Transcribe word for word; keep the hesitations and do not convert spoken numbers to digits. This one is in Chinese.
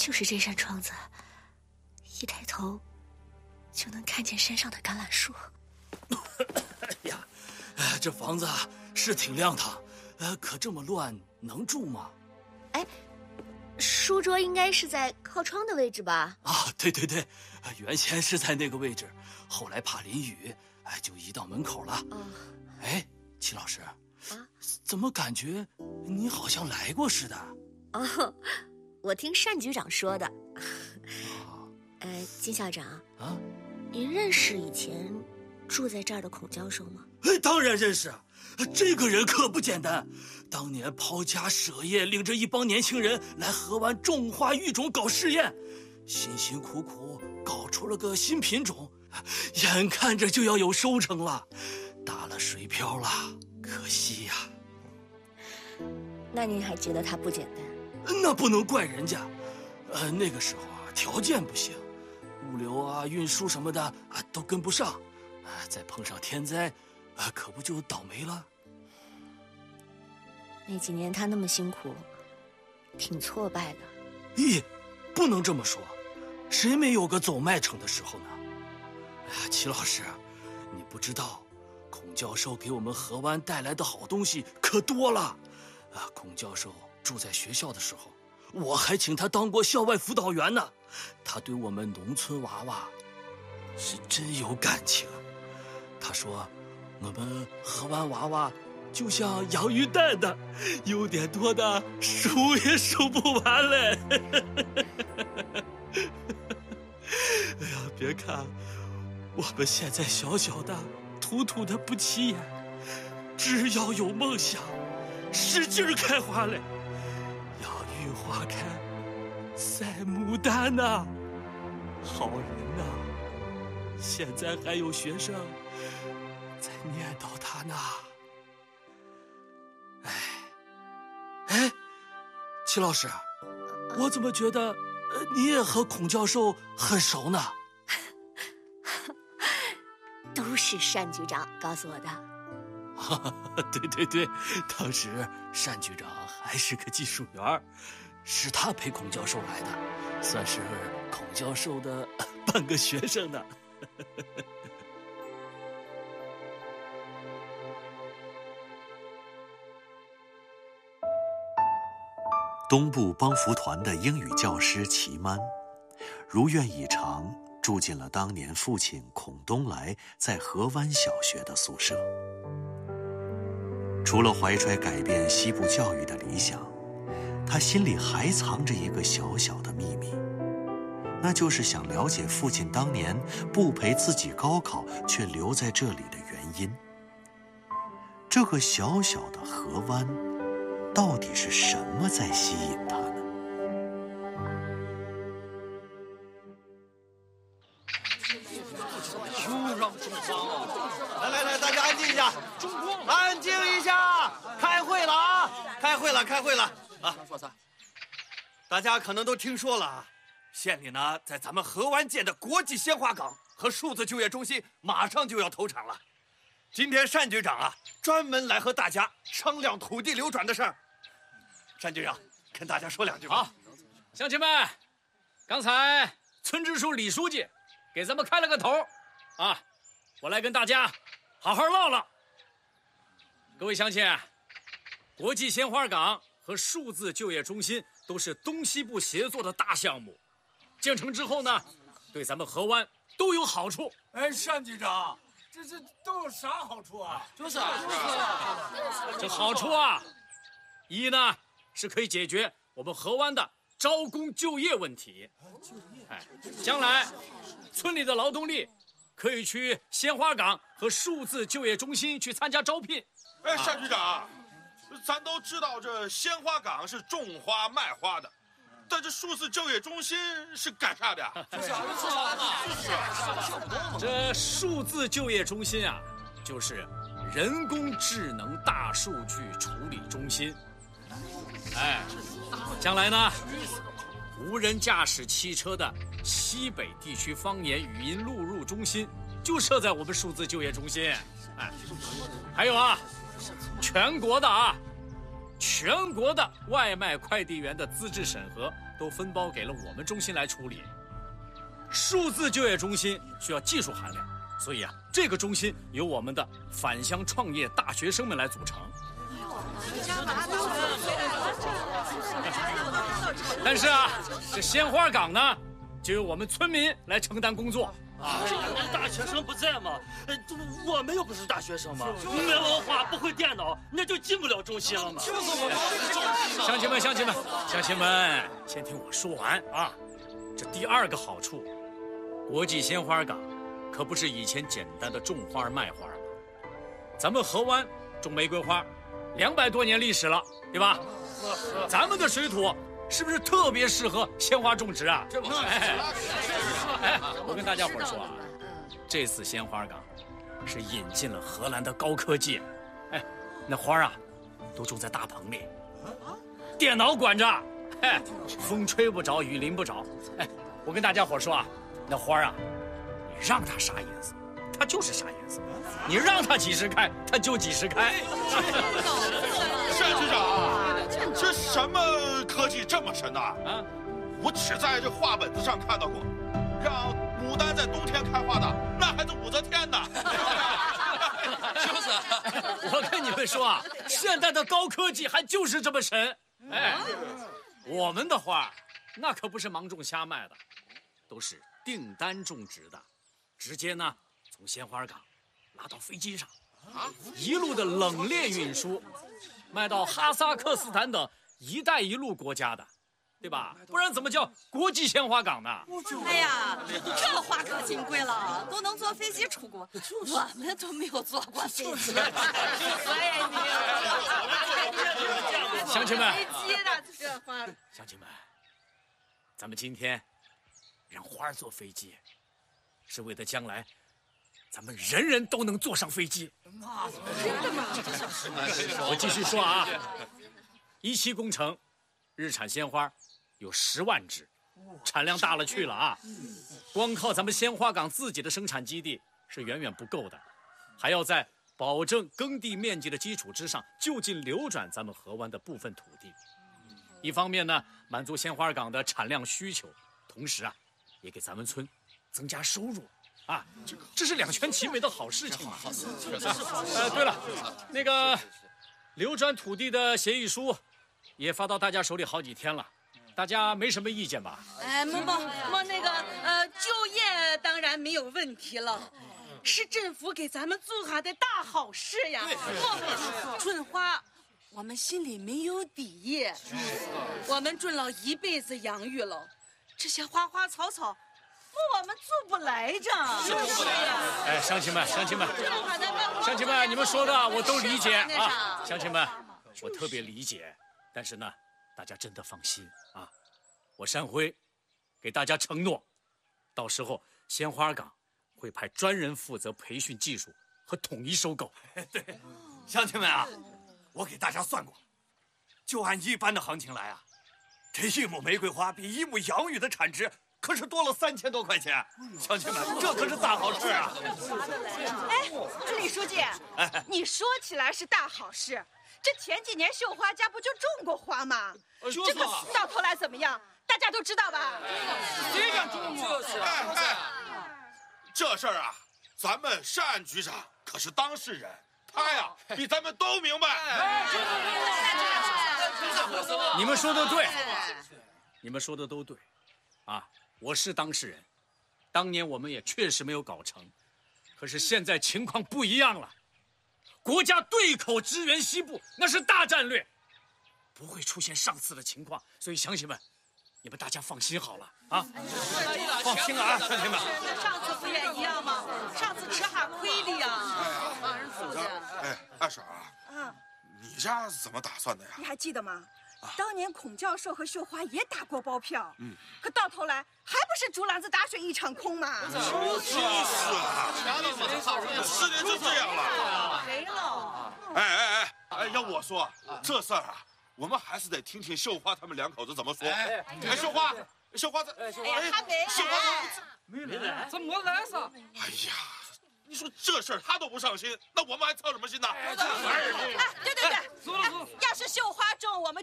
就是这扇窗子，一抬头就能看见山上的橄榄树。 哎呀，这房子是挺亮堂，呃，可这么乱能住吗？ 哎，书桌应该是在靠窗的位置吧？ 啊，对对对，原先是在那个位置，后来怕淋雨，哎，就移到门口了。哦，哎，齐老师，啊，怎么感觉你好像来过似的？ 哦，我听单局长说的。哦，呃，金校长啊，您认识以前住在这儿的孔教授吗？ 哎，当然认识，这个人可不简单。当年抛家舍业，领着一帮年轻人来河湾种花育种搞试验，辛辛苦苦搞出了个新品种，眼看着就要有收成了，打了水漂了，可惜呀。 那您还觉得他不简单？ 那不能怪人家，呃，那个时候啊，条件不行，物流啊、运输什么的啊都跟不上，啊，再碰上天灾，啊，可不就倒霉了。 那几年他那么辛苦，挺挫败的。 咦，不能这么说，谁没有个走麦城的时候呢？哎呀，齐老师，你不知道，孔教授给我们河湾带来的好东西可多了。啊，孔教授住在学校的时候，我还请他当过校外辅导员呢。他对我们农村娃娃是真有感情。他说，我们河湾娃娃就像养鱼蛋的，有点多的数也数不完嘞。哎呀，别看我们现在小小的、土土的不起眼，只要有梦想，使劲开花嘞。养育花开，赛牡丹呐，好人呐，现在还有学生在念叨他呢。哎，哎，齐老师，我怎么觉得你也和孔教授很熟呢？ 都是单局长告诉我的。 对对对，当时单局长还是个技术员，是他陪孔教授来的，算是孔教授的半个学生呢。 东部帮扶团的英语教师齐曼，如愿以偿住进了当年父亲孔东来在河湾小学的宿舍。除了怀揣改变西部教育的理想，他心里还藏着一个小小的秘密，那就是想了解父亲当年不陪自己高考却留在这里的原因。这个小小的河湾到底是什么在吸引他呢？ 又让中光了！来来来，大家安静一下，中光了！安静一下，开会了啊！开会了，开会了啊！大家可能都听说了，县里呢在咱们河湾建的国际鲜花港和数字就业中心马上就要投产了。今天单局长啊，专门来和大家商量土地流转的事儿。单局长，跟大家说两句吧。 好，乡亲们，刚才村支书李书记给咱们开了个头，啊，我来跟大家好好唠唠。各位乡亲，国际鲜花港和数字就业中心都是东西部协作的大项目，建成之后呢，对咱们河湾都有好处。 哎，单局长，这这都有啥好处啊？ 就是啊，这好处啊，一呢是可以解决我们河湾的招工就业问题。哎，将来村里的劳动力可以去鲜花港和数字就业中心去参加招聘。 哎，单局长，咱都知道这鲜花港是种花卖花的，但这数字就业中心是干啥的？就是这数字就业中心啊，就是人工智能大数据处理中心。哎，将来呢，无人驾驶汽车的西北地区方言语音录入中心就设在我们数字就业中心。哎，还有啊，全国的啊全国的外卖快递员的资质审核都分包给了我们中心来处理。数字就业中心需要技术含量，所以啊，这个中心由我们的返乡创业大学生们来组成。但是啊，这鲜花岗呢，就由我们村民来承担工作。 啊，大学生不在吗？呃，我们又不是大学生嘛，没文化不会电脑，那就进不了中心了嘛。就是我们乡亲们，乡亲们，乡亲们，先听我说完啊。这第二个好处，国际鲜花岗可不是以前简单的种花卖花了，咱们河湾种玫瑰花，两百多年历史了，对吧？咱们的水土是不是特别适合鲜花种植啊？这不，哎，哎，我跟大家伙说啊，这次鲜花岗是引进了荷兰的高科技，哎，那花啊都种在大棚里，电脑管着，哎，风吹不着，雨淋不着。哎，我跟大家伙说啊，那花啊，你让它啥颜色，它就是啥颜色；你让它几时开，它就几时开。 单局长，这什么科技这么神呐？啊，我只在这画本子上看到过，让牡丹在冬天开花的，那还是武则天呢。 是不是？我跟你们说啊，现在的高科技还就是这么神。哎，我们的花，那可不是盲种瞎卖的，都是订单种植的，直接呢从鲜花岗拉到飞机上，一路的冷链运输。卖到哈萨克斯坦等“一带一路”国家的，对吧？不然怎么叫国际鲜花岗呢？ 哎呀，这花可金贵了，都能坐飞机出国，我们都没有坐过飞机。 乡亲们， 飞机的这花， 乡亲们，咱们今天让花坐飞机，是为了将来。咱们人人都能坐上飞机。 真的吗？ 我继续说啊，一期工程，日产鲜花有十万只，产量大了去了啊！光靠咱们鲜花岗自己的生产基地是远远不够的，还要在保证耕地面积的基础之上，就近流转咱们河湾的部分土地。一方面呢，满足鲜花岗的产量需求，同时啊，也给咱们村增加收入。啊，这是两全其美的好事情嘛！呃，对了，那个流转土地的协议书也发到大家手里好几天了，大家没什么意见吧？ 哎，么么么，那个呃，就业当然没有问题了，是政府给咱们做下的大好事呀！么种花，我们心里没有底，我们种了一辈子洋芋了，这些花花草草。我们做不来着，是不是呀？ 哎，乡亲们，乡亲们，乡亲们，你们说的我都理解啊，乡亲们，我特别理解。但是呢，大家真的放心啊，我山辉给大家承诺，到时候鲜花岗会派专人负责培训技术和统一收购。 对，乡亲们啊，我给大家算过，就按一般的行情来啊，这一亩玫瑰花比一亩洋芋的产值。可是多了三千多块钱，乡亲们，这可是大好事啊！ 哎，李书记，你说起来是大好事，这前几年绣花家不就种过花吗？这个到头来怎么样，大家都知道吧？ 谁敢种啊？就是哎，这事儿啊，咱们单局长可是当事人，他呀比咱们都明白。 你们说的对，你们说的都对，啊。我是当事人，当年我们也确实没有搞成，可是现在情况不一样了，国家对口支援西部，那是大战略，不会出现上次的情况，所以乡亲们，你们大家放心好了啊，放心了啊，乡亲们。 上次不也一样吗？上次吃下亏的呀。 哎呀，哎，二婶啊，嗯，你家怎么打算的呀？ 你还记得吗？当年孔教授和绣花也打过包票，嗯，可到头来还不是竹篮子打水一场空嘛？ 就是啊，四年就这样了， 没了。 哎哎哎哎，要我说，这事儿啊，我们还是得听听绣花他们两口子怎么说。哎，绣花，绣花这， 哎呀，他没绣花没来，怎么来噻？ 哎呀， 你说这事儿他都不上心，那我们还操什么心呢？ 哎，对对对，要是绣花种，我们